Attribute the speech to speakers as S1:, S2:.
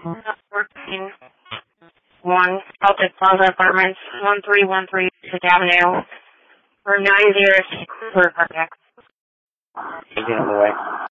S1: 14 1 Celtic Plaza Apartments, 1313 Fifth Avenue, or 906 Cooper Park.
S2: Get on the way.